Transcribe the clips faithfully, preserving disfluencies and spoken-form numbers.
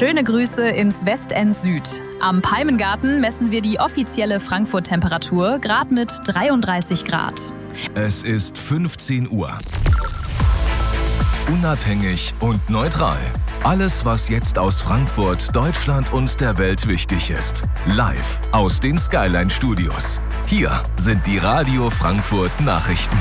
Schöne Grüße ins Westend Süd. Am Palmengarten messen wir die offizielle Frankfurt-Temperatur, gerade mit dreiunddreißig Grad. Es ist fünfzehn Uhr. Unabhängig und neutral. Alles, was jetzt aus Frankfurt, Deutschland und der Welt wichtig ist. Live aus den Skyline Studios. Hier sind die Radio Frankfurt Nachrichten.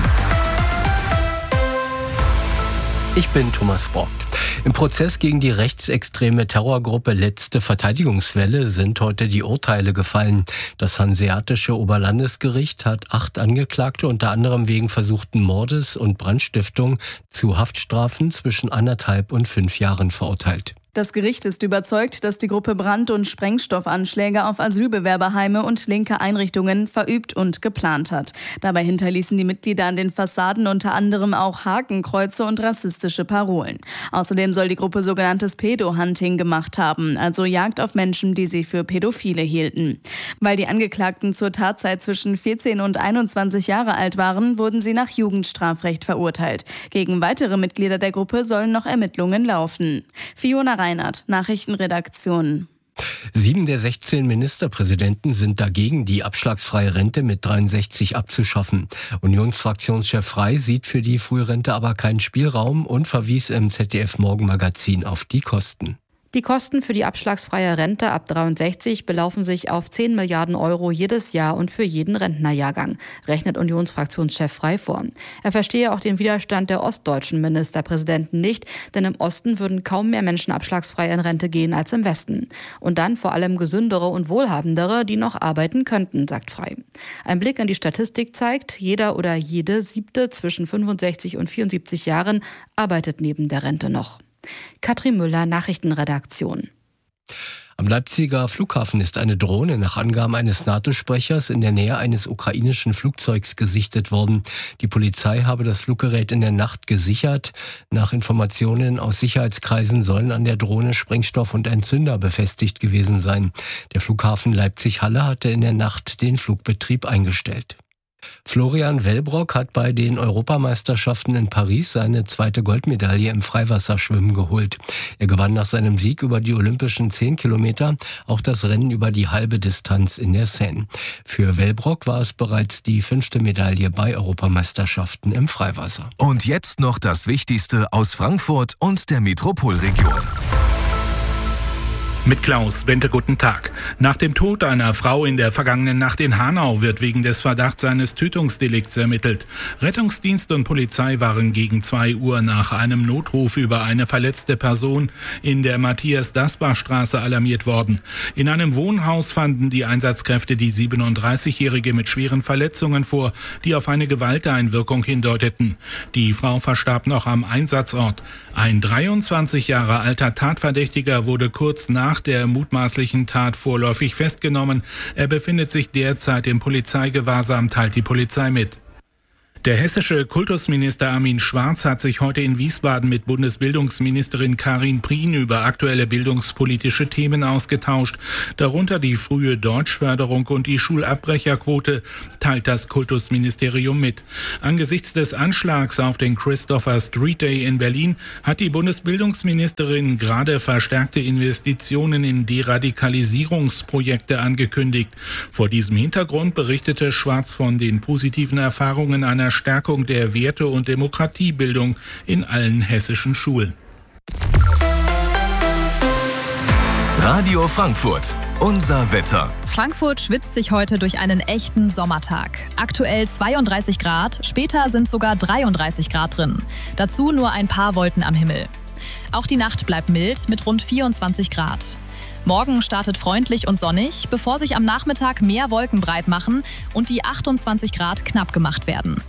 Ich bin Thomas Bock. Im Prozess gegen die rechtsextreme Terrorgruppe Letzte Verteidigungswelle sind heute die Urteile gefallen. Das Hanseatische Oberlandesgericht hat acht Angeklagte unter anderem wegen versuchten Mordes und Brandstiftung zu Haftstrafen zwischen anderthalb und fünf Jahren verurteilt. Das Gericht ist überzeugt, dass die Gruppe Brand- und Sprengstoffanschläge auf Asylbewerberheime und linke Einrichtungen verübt und geplant hat. Dabei hinterließen die Mitglieder an den Fassaden unter anderem auch Hakenkreuze und rassistische Parolen. Außerdem soll die Gruppe sogenanntes Pedo-Hunting gemacht haben, also Jagd auf Menschen, die sie für Pädophile hielten. Weil die Angeklagten zur Tatzeit zwischen vierzehn und einundzwanzig Jahre alt waren, wurden sie nach Jugendstrafrecht verurteilt. Gegen weitere Mitglieder der Gruppe sollen noch Ermittlungen laufen. Fiona Reinhardt, Nachrichtenredaktion. Sieben der sechzehn Ministerpräsidenten sind dagegen, die abschlagsfreie Rente mit dreiundsechzig abzuschaffen. Unionsfraktionschef Frey sieht für die Frührente aber keinen Spielraum und verwies im Z D F-Morgenmagazin auf die Kosten. Die Kosten für die abschlagsfreie Rente ab dreiundsechzig belaufen sich auf zehn Milliarden Euro jedes Jahr und für jeden Rentnerjahrgang, rechnet Unionsfraktionschef Frey vor. Er verstehe auch den Widerstand der ostdeutschen Ministerpräsidenten nicht, denn im Osten würden kaum mehr Menschen abschlagsfrei in Rente gehen als im Westen. Und dann vor allem gesündere und wohlhabendere, die noch arbeiten könnten, sagt Frey. Ein Blick in die Statistik zeigt, jeder oder jede Siebte zwischen fünfundsechzig und vierundsiebzig Jahren arbeitet neben der Rente noch. Katrin Müller, Nachrichtenredaktion. Am Leipziger Flughafen ist eine Drohne nach Angaben eines NATO-Sprechers in der Nähe eines ukrainischen Flugzeugs gesichtet worden. Die Polizei habe das Fluggerät in der Nacht gesichert. Nach Informationen aus Sicherheitskreisen sollen an der Drohne Sprengstoff und ein Zünder befestigt gewesen sein. Der Flughafen Leipzig-Halle hatte in der Nacht den Flugbetrieb eingestellt. Florian Wellbrock hat bei den Europameisterschaften in Paris seine zweite Goldmedaille im Freiwasserschwimmen geholt. Er gewann nach seinem Sieg über die olympischen zehn Kilometer auch das Rennen über die halbe Distanz in der Seine. Für Wellbrock war es bereits die fünfte Medaille bei Europameisterschaften im Freiwasser. Und jetzt noch das Wichtigste aus Frankfurt und der Metropolregion. Mit Klaus Bente, guten Tag. Nach dem Tod einer Frau in der vergangenen Nacht in Hanau wird wegen des Verdachts eines Tötungsdelikts ermittelt. Rettungsdienst und Polizei waren gegen zwei Uhr nach einem Notruf über eine verletzte Person in der Matthias-Dasbach-Straße alarmiert worden. In einem Wohnhaus fanden die Einsatzkräfte die siebenunddreißigjährige mit schweren Verletzungen vor, die auf eine Gewalteinwirkung hindeuteten. Die Frau verstarb noch am Einsatzort. Ein dreiundzwanzig Jahre alter Tatverdächtiger wurde kurz nach der mutmaßlichen Tat vorläufig festgenommen. Er befindet sich derzeit im Polizeigewahrsam, teilt die Polizei mit. Der hessische Kultusminister Armin Schwarz hat sich heute in Wiesbaden mit Bundesbildungsministerin Karin Prien über aktuelle bildungspolitische Themen ausgetauscht, darunter die frühe Deutschförderung und die Schulabbrecherquote, teilt das Kultusministerium mit. Angesichts des Anschlags auf den Christopher Street Day in Berlin hat die Bundesbildungsministerin gerade verstärkte Investitionen in Deradikalisierungsprojekte angekündigt. Vor diesem Hintergrund berichtete Schwarz von den positiven Erfahrungen einer Stärkung der Werte- und Demokratiebildung in allen hessischen Schulen. Radio Frankfurt, unser Wetter. Frankfurt schwitzt sich heute durch einen echten Sommertag. Aktuell zweiunddreißig Grad, später sind sogar dreiunddreißig Grad drin. Dazu nur ein paar Wolken am Himmel. Auch die Nacht bleibt mild mit rund vierundzwanzig Grad. Morgen startet freundlich und sonnig, bevor sich am Nachmittag mehr Wolken breit machen und die achtundzwanzig Grad knapp gemacht werden.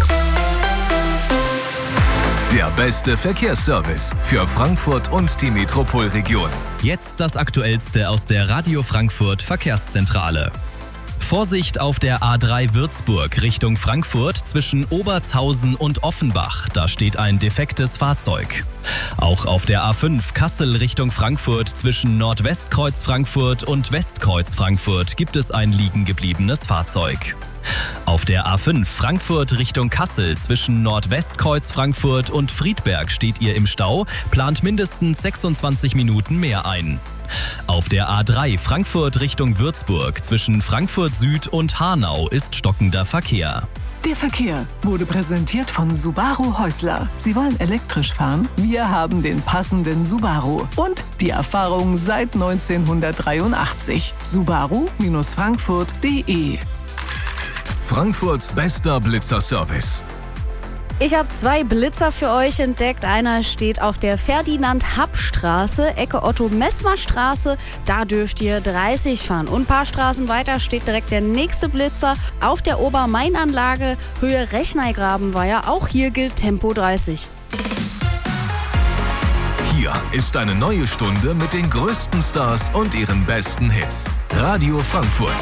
Der beste Verkehrsservice für Frankfurt und die Metropolregion. Jetzt das Aktuellste aus der Radio Frankfurt Verkehrszentrale. Vorsicht auf der A drei Würzburg Richtung Frankfurt zwischen Obertshausen und Offenbach. Da steht ein defektes Fahrzeug. Auch auf der A fünf Kassel Richtung Frankfurt zwischen Nordwestkreuz Frankfurt und Westkreuz Frankfurt gibt es ein liegen gebliebenes Fahrzeug. Auf der A fünf Frankfurt Richtung Kassel zwischen Nordwestkreuz Frankfurt und Friedberg steht ihr im Stau, plant mindestens sechsundzwanzig Minuten mehr ein. Auf der A drei Frankfurt Richtung Würzburg zwischen Frankfurt Süd und Hanau ist stockender Verkehr. Der Verkehr wurde präsentiert von Subaru Häusler. Sie wollen elektrisch fahren? Wir haben den passenden Subaru. Und die Erfahrung seit neunzehnhundertdreiundachtzig. Subaru Frankfurt punkt de. Frankfurts bester Blitzerservice. Ich habe zwei Blitzer für euch entdeckt. Einer steht auf der Ferdinand-Happ-Straße, Ecke Otto-Messmer-Straße. Da dürft ihr dreißig fahren. Und ein paar Straßen weiter steht direkt der nächste Blitzer auf der Obermain-Anlage, Höhe Rechneigrabenweiher. Auch hier gilt Tempo dreißig. Hier ist eine neue Stunde mit den größten Stars und ihren besten Hits. Radio Frankfurt.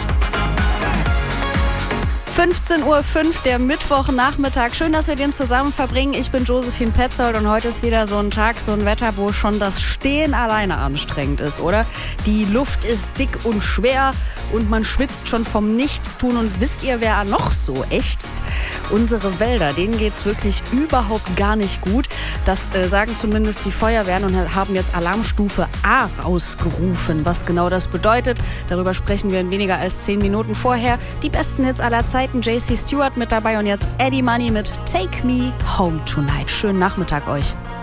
fünfzehn Uhr fünf, der Mittwochnachmittag. Schön, dass wir den zusammen verbringen. Ich bin Josephine Petzold und heute ist wieder so ein Tag, so ein Wetter, wo schon das Stehen alleine anstrengend ist, oder? Die Luft ist dick und schwer und man schwitzt schon vom Nichtstun. Und wisst ihr, wer noch so ächzt? Unsere Wälder, denen geht's wirklich überhaupt gar nicht gut. Das äh, sagen zumindest die Feuerwehren und haben jetzt Alarmstufe A rausgerufen. Was genau das bedeutet, darüber sprechen wir in weniger als zehn Minuten vorher. Die besten Hits aller Zeiten, J C Stewart mit dabei und jetzt Eddie Money mit Take Me Home Tonight. Schönen Nachmittag euch.